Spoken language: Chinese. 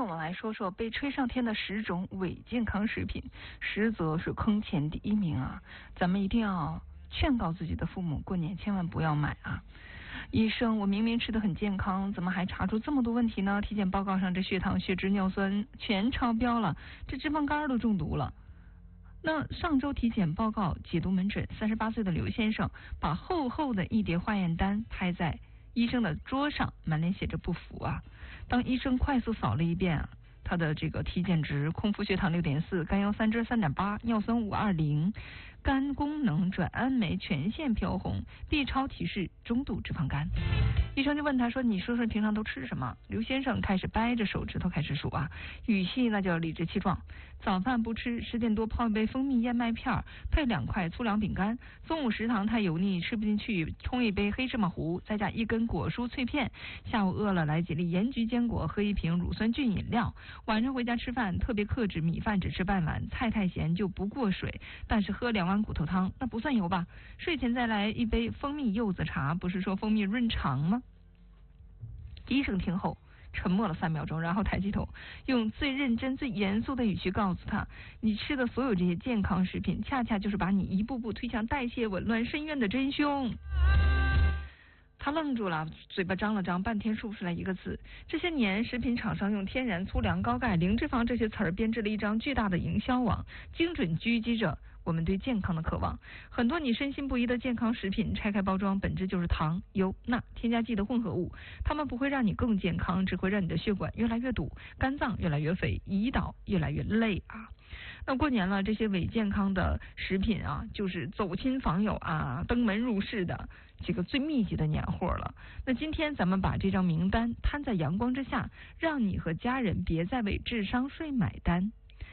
天我们来说说被吹上天的10种伪健康食品，实则是坑钱第1名啊！咱们一定要劝告自己的父母，过年千万不要买啊！医生，我明明吃得很健康，怎么还查出这么多问题呢？体检报告上这血糖、血脂、尿酸全超标了，这脂肪肝都中毒了。那上周体检报告解读门诊，38岁的刘先生把厚厚的一叠化验单拍在医生的桌上，满脸写着不服啊。当医生快速扫了一遍他的这个体检值，空腹血糖6.4，甘油三酯3.8，尿酸520，肝功能转氨酶全线飘红， B 超提示中度脂肪肝。医生就问他说，你说说平常都吃什么？刘先生开始掰着手指头开始数啊，语气那叫理直气壮。早饭不吃，10点多泡一杯蜂蜜燕麦片，配2块粗粮饼干。中午食堂太油腻，吃不进去，冲一杯黑芝麻糊，再加1根果蔬脆片。下午饿了来几粒盐焗坚果，喝1瓶乳酸菌饮料。晚上回家吃饭特别克制，米饭只吃半碗，菜太咸就不过水，但是喝2碗骨头汤，那不算油吧？睡前再来1杯蜂蜜柚子茶，不是说蜂蜜润肠吗？医生听后沉默了3秒钟，然后抬起头，用最认真最严肃的语气告诉他，你吃的所有这些健康食品，恰恰就是把你一步步推向代谢紊乱深渊的真凶。他愣住了，嘴巴张了张，半天说不出来一个字。这些年，食品厂商用天然、粗粮、高钙、零脂肪这些词儿编织了一张巨大的营销网，精准狙击着我们对健康的渴望。很多你深信不疑的健康食品，拆开包装，本质就是糖、油、钠添加剂的混合物。它们不会让你更健康，只会让你的血管越来越堵，肝脏越来越肥，胰岛越来越累啊！那过年了，这些伪健康的食品啊，就是走亲访友啊，登门入室的这个最密集的年货了。那今天咱们把这张名单摊在阳光之下，让你和家人别再为智商税买单。